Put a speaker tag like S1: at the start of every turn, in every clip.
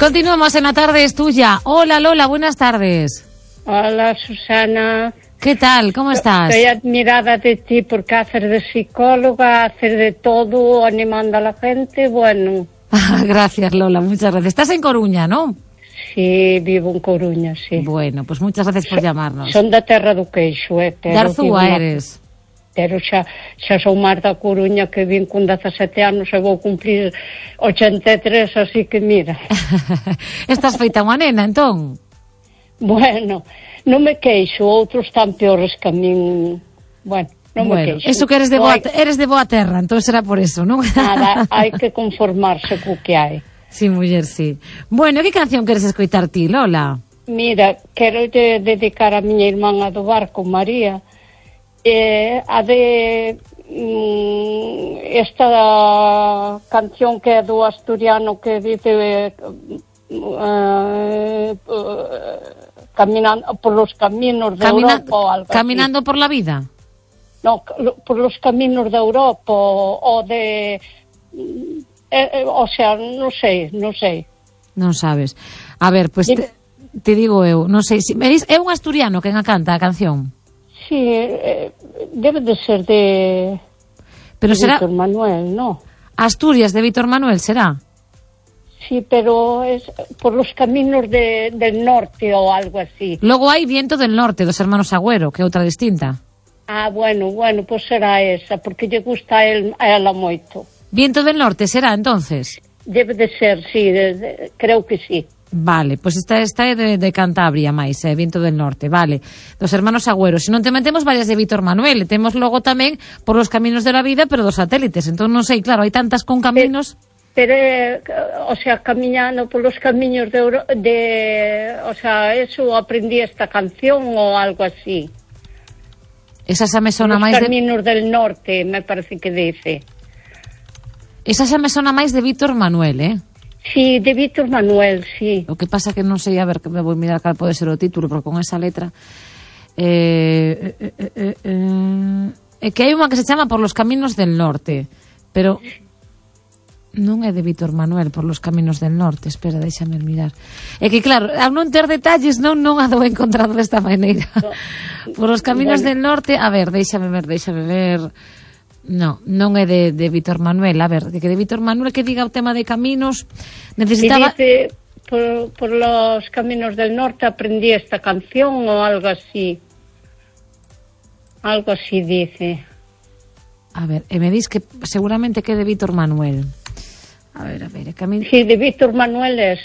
S1: Continuamos en La Tarde es Tuya. Hola Lola, buenas tardes.
S2: Hola Susana.
S1: ¿Qué tal? ¿Cómo estás?
S2: Estoy admirada de ti porque haces de psicóloga, haces de todo, animando a la gente, bueno.
S1: Gracias Lola, muchas gracias. Estás en Coruña, ¿no?
S2: Sí, vivo en Coruña, sí.
S1: Bueno, pues muchas gracias por llamarnos.
S2: Son da terra do queixo,
S1: de Arzúa eres.
S2: Pero xa son máis da Coruña, que vin con 17 anos e vou cumplir 83, así que mira.
S1: Estás feita unha nena, entón?
S2: Bueno, non me queixo, outros están peores que a min. Bueno, non me queixo.
S1: Eso que eres de boa terra, entón será por eso, non?
S2: Nada, hai que conformarse co que hai.
S1: Sí, muller, sí. Bueno, que canción queres escoitar ti, Lola?
S2: Mira, quero dedicar a miña irmán do barco, María, a de esta canción que é do asturiano que dice caminando por los caminos de Europa ou algo así.
S1: Caminando por la vida?
S2: No, por los caminos de Europa ou de o sea, non sei.
S1: Non sabes. A ver, pues te digo eu, non sei se é un asturiano quen a canta a canción.
S2: Sí, debe de ser de Víctor Manuel, ¿no?
S1: Asturias de Víctor Manuel, ¿será?
S2: Sí, pero es por los caminos del norte o algo así.
S1: Logo hai Viento del Norte, dos hermanos Agüero, que é outra distinta.
S2: Ah, bueno, pues será esa, porque lle gusta a ela moito.
S1: Viento del Norte será, entonces?
S2: Debe de ser, sí, creo que sí. Vale,
S1: pois esta é de Cantabria máis, Viento del Norte, vale. Dos hermanos Agüero. Se non te metemos varias de Víctor Manuel, temos logo tamén Por los caminos de la vida, pero dos satélites. Entón non sei, claro, hai tantas con caminos.
S2: Pero o sea, camiñando por los caminos o sea, eso aprendí esta canción ou algo así.
S1: Esa xa me sona máis
S2: de... Los caminos del norte, me parece que dice.
S1: Esa xa me sona máis de Víctor Manuel,
S2: Sí, de Víctor Manuel, sí.
S1: O que pasa que non sei, a ver, que me vou mirar cal pode ser o título, porque con esa letra é que hai unha que se chama Por los caminos del norte, pero non é de Víctor Manuel, Por los caminos del norte. Espera, déxame mirar. É que claro, ao non ter detalles non a dou encontrado desta maneira. Por los caminos del norte, a ver, déxame ver. Non é de Víctor Manuel. A ver, que de Víctor Manuel que diga o tema de caminos necesitaba...
S2: Dice, por los caminos del norte aprendí esta canción o algo así. Algo así dice.
S1: A ver, me dis que seguramente que é de Víctor Manuel. A ver,
S2: Sí, de Víctor Manuel es,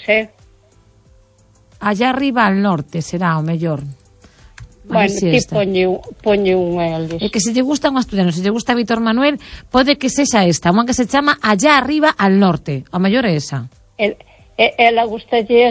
S1: Allá arriba al norte será o mellor.
S2: Bueno, ti poñe un eles.
S1: É que se lle gusta un asturiano, se lle gusta Víctor Manuel, pode que sexa esta, unha que se chama Allá arriba al norte. O mellor é esa.
S2: Ela gustalle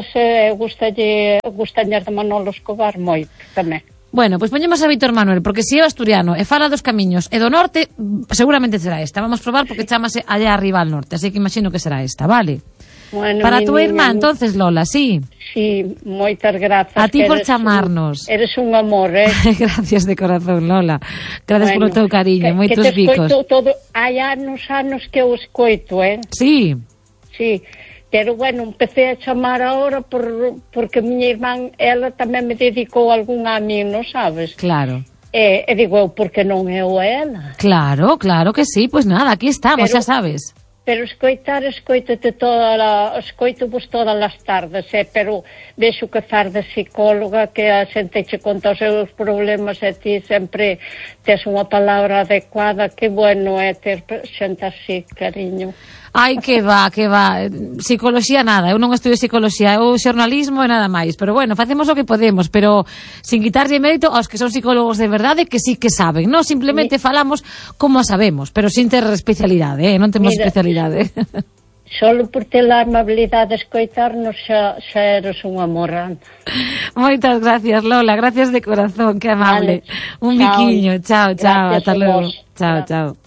S2: de Manolo Escobar moito tamén.
S1: Bueno, pois poñemos a Víctor Manuel, porque se é o asturiano e fala dos camiños e do norte, seguramente será esta. Vamos probar porque chamase Allá arriba al norte, así que imagino que será esta, vale?
S2: Bueno,
S1: para tu irmá, entonces, Lola, sí?
S2: Sí, moitas grazas.
S1: A ti por chamarnos.
S2: Eres un amor,
S1: Gracias de corazón, Lola. Gracias polo teu cariño, moitos bicos.
S2: Hai anos que eu escoito,
S1: Sí.
S2: Sí, pero bueno, empecé a chamar ahora porque miña irmán, ela tamén me dedicou algún a mí, non sabes?
S1: Claro.
S2: E digo eu, porque non eu a ela?
S1: Claro que sí, pois nada, aquí estamos, xa sabes.
S2: Pero escoito-vos todas as tardes, pero vexo que faz de psicóloga, que a xente che conta os seus problemas e ti sempre tes unha palabra adecuada. Que bueno é ter xente así, cariño.
S1: Ai, que va. Psicoloxía nada, eu non estudio psicoloxía, eu xornalismo e nada máis. Pero bueno, facemos o que podemos, pero sin quitarlle mérito aos que son psicólogos de verdade, que sí que saben. Non simplemente falamos como sabemos, pero sin ter especialidade, non temos especialidade.
S2: Solo por ter a amabilidade de escoitarnos xa eres un amor.
S1: Moitas gracias, Lola, gracias de corazón, que amable. Un biquiño, chao, ata logo. Chao.